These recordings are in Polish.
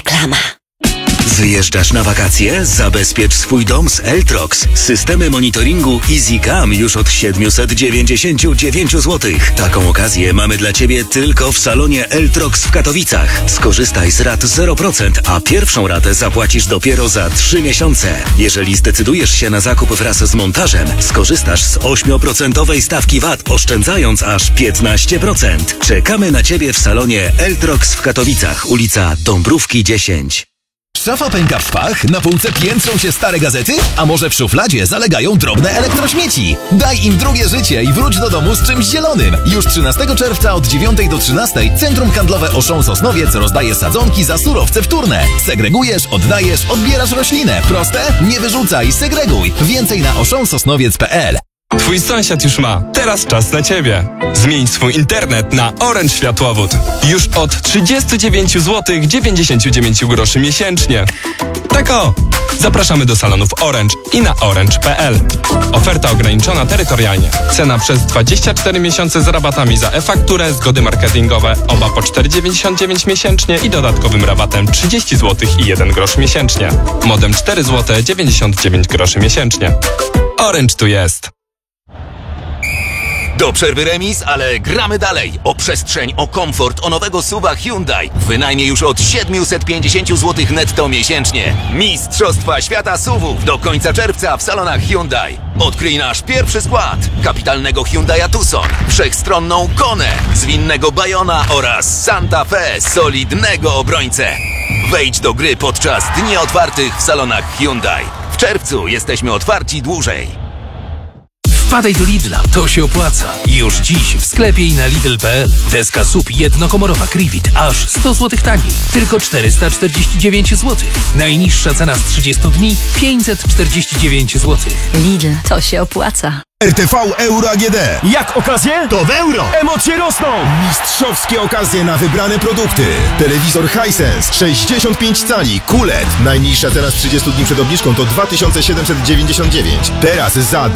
Reklama. Wyjeżdżasz na wakacje? Zabezpiecz swój dom z Eltrox. Systemy monitoringu EasyCam już od 799 zł. Taką okazję mamy dla Ciebie tylko w salonie Eltrox w Katowicach. Skorzystaj z rat 0%, a pierwszą ratę zapłacisz dopiero za 3 miesiące. Jeżeli zdecydujesz się na zakup wraz z montażem, skorzystasz z 8% stawki VAT, oszczędzając aż 15%. Czekamy na Ciebie w salonie Eltrox w Katowicach, ulica Dąbrówki 10. Szafa pęka w szwach? Na półce piętrzą się stare gazety? A może w szufladzie zalegają drobne elektrośmieci? Daj im drugie życie i wróć do domu z czymś zielonym. Już 13 czerwca od 9 do 13 Centrum Handlowe Auchan Sosnowiec rozdaje sadzonki za surowce wtórne. Segregujesz, oddajesz, odbierasz roślinę. Proste? Nie wyrzucaj, segreguj. Więcej na auchansosnowiec.pl. Twój sąsiad już ma. Teraz czas na Ciebie. Zmień swój internet na Orange Światłowód. Już od 39 zł 99 groszy miesięcznie. Tak o! Zapraszamy do salonów Orange i na orange.pl. Oferta ograniczona terytorialnie. Cena przez 24 miesiące z rabatami za e-fakturę, zgody marketingowe, oba po 4,99 miesięcznie i dodatkowym rabatem 30 zł i 1 grosz miesięcznie. Modem 4 zł 99 groszy miesięcznie. Orange tu jest. Do przerwy remis, ale gramy dalej. O przestrzeń, o komfort, o nowego SUV-a Hyundai. Wynajmie już od 750 zł netto miesięcznie. Mistrzostwa Świata SUV-ów do końca czerwca w salonach Hyundai. Odkryj nasz pierwszy skład. Kapitalnego Hyundai'a Tucson, wszechstronną Konę, zwinnego Bayona oraz Santa Fe, solidnego obrońcę. Wejdź do gry podczas dni otwartych w salonach Hyundai. W czerwcu jesteśmy otwarci dłużej. Wpadaj do Lidla, to się opłaca. Już dziś w sklepie i na Lidl.pl. Deska SUP jednokomorowa Krivit aż 100 zł taniej. Tylko 449 zł. Najniższa cena z 30 dni 549 zł. Lidl, to się opłaca. RTV Euro AGD. Jak okazje? To w euro! Emocje rosną! Mistrzowskie okazje na wybrane produkty. Telewizor Hisense 65 cali QLED. Najniższa cena z 30 dni przed obniżką to 2799. Teraz za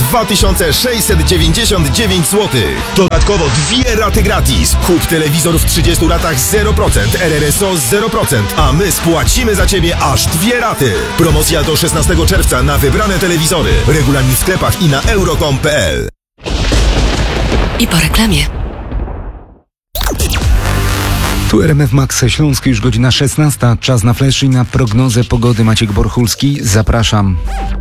2699 zł. Dodatkowo 2 raty gratis. Kup telewizor w 30 ratach 0%, RRSO 0%, a my spłacimy za Ciebie aż 2 raty. Promocja do 16 czerwca na wybrane telewizory. Regulamin w sklepach i na euro.com.pl. I po reklamie. Tu RMF Max Śląsk, już godzina 16. Czas na flash i na prognozę pogody. Maciek Borchulski, zapraszam.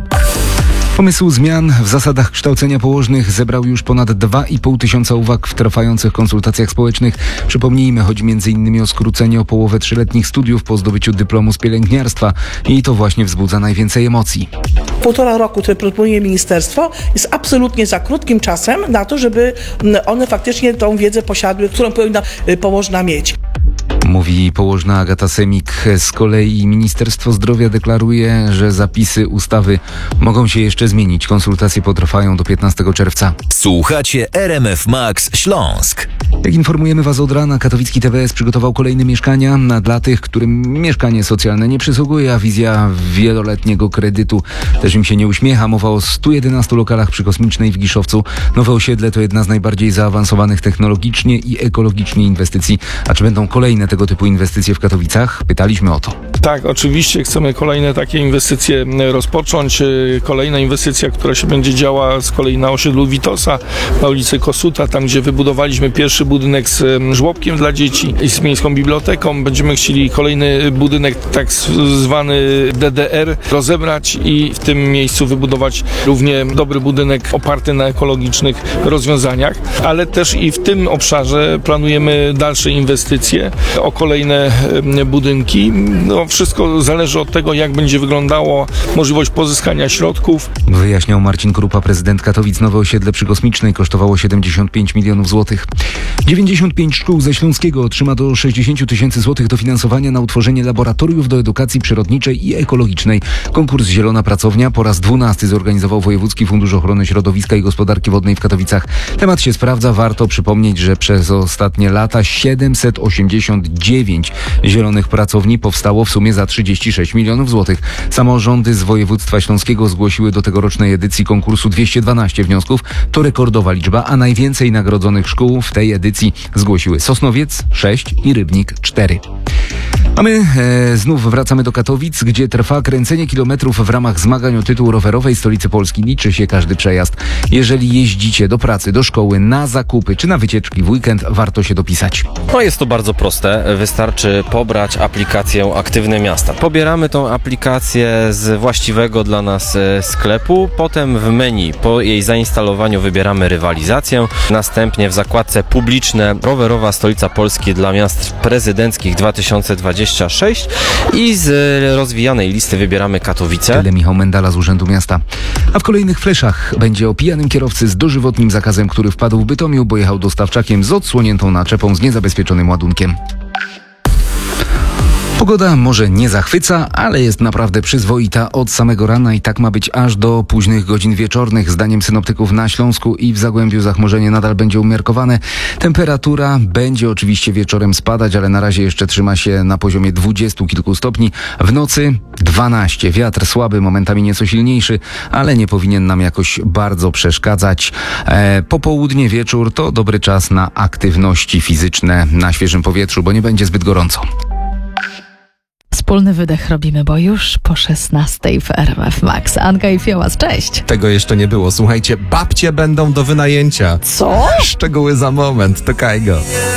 Pomysł zmian w zasadach kształcenia położnych zebrał już ponad 2,5 tysiąca uwag w trwających konsultacjach społecznych. Przypomnijmy, chodzi m.in. o skrócenie o połowę 3-letnich studiów po zdobyciu dyplomu z pielęgniarstwa i to właśnie wzbudza najwięcej emocji. 1,5 roku, które proponuje ministerstwo, jest absolutnie za krótkim czasem na to, żeby one faktycznie tą wiedzę posiadły, którą powinna położna mieć. Mówi położna Agata Semik. Z kolei Ministerstwo Zdrowia deklaruje, że zapisy ustawy mogą się jeszcze zmienić. Konsultacje potrwają do 15 czerwca. Słuchacie RMF Max Śląsk. Jak informujemy Was od rana, katowicki TBS przygotował kolejne mieszkania dla tych, którym mieszkanie socjalne nie przysługuje, a wizja wieloletniego kredytu też im się nie uśmiecha. Mowa o 111 lokalach przy Kosmicznej w Giszowcu. Nowe osiedle to jedna z najbardziej zaawansowanych technologicznie i ekologicznie inwestycji. A czy będą kolejne tego typu inwestycje w Katowicach? Pytaliśmy o to. Tak, oczywiście chcemy kolejne takie inwestycje rozpocząć. Kolejna inwestycja, która się będzie działa z kolei na osiedlu Witosa, na ulicy Kosuta, tam gdzie wybudowaliśmy pierwszy budynek z żłobkiem dla dzieci i z miejską biblioteką. Będziemy chcieli kolejny budynek, tak zwany DDR, rozebrać i w tym miejscu wybudować równie dobry budynek oparty na ekologicznych rozwiązaniach, ale też i w tym obszarze planujemy dalsze inwestycje o kolejne budynki. No, wszystko zależy od tego, jak będzie wyglądała możliwość pozyskania środków. Wyjaśniał Marcin Krupa, prezydent Katowic. Nowe osiedle przy Kosmicznej kosztowało 75 milionów złotych. 95 szkół ze Śląskiego otrzyma do 60 tysięcy złotych dofinansowania na utworzenie laboratoriów do edukacji przyrodniczej i ekologicznej. Konkurs Zielona Pracownia po raz 12 zorganizował Wojewódzki Fundusz Ochrony Środowiska i Gospodarki Wodnej w Katowicach. Temat się sprawdza. Warto przypomnieć, że przez ostatnie lata 789 zielonych pracowni powstało w sumie za 36 milionów złotych. Samorządy z województwa śląskiego zgłosiły do tegorocznej edycji konkursu 212 wniosków. To rekordowa liczba, a najwięcej nagrodzonych szkół w tej edycji zgłosiły Sosnowiec 6 i Rybnik 4. A my znów wracamy do Katowic, gdzie trwa kręcenie kilometrów w ramach zmagań o tytuł rowerowej stolicy Polski. Liczy się każdy przejazd. Jeżeli jeździcie do pracy, do szkoły, na zakupy czy na wycieczki w weekend, warto się dopisać. No jest to bardzo proste. Wystarczy pobrać aplikację Aktywne Miasta. Pobieramy tą aplikację z właściwego dla nas sklepu. Potem w menu po jej zainstalowaniu wybieramy rywalizację. Następnie w zakładce publiczne rowerowa stolica Polski dla miast prezydenckich 2026 i z rozwijanej listy wybieramy Katowice. Tyle Michał Mendala z Urzędu Miasta. A w kolejnych fleszach będzie o pijanym kierowcy z dożywotnim zakazem, który wpadł w Bytomiu, bo jechał dostawczakiem z odsłoniętą naczepą z niezabezpieczonym ładunkiem. Pogoda może nie zachwyca, ale jest naprawdę przyzwoita od samego rana i tak ma być aż do późnych godzin wieczornych. Zdaniem synoptyków na Śląsku i w Zagłębiu zachmurzenie nadal będzie umiarkowane. Temperatura będzie oczywiście wieczorem spadać, ale na razie jeszcze trzyma się na poziomie 20 kilku stopni. W nocy 12. Wiatr słaby, momentami nieco silniejszy, ale nie powinien nam jakoś bardzo przeszkadzać. Popołudnie, wieczór to dobry czas na aktywności fizyczne na świeżym powietrzu, bo nie będzie zbyt gorąco. Wspólny wydech robimy, bo już po 16 w RMF Max. Anka i Fiołas, cześć. Tego jeszcze nie było. Słuchajcie, babcie będą do wynajęcia. Co? Szczegóły za moment. To Kajgo.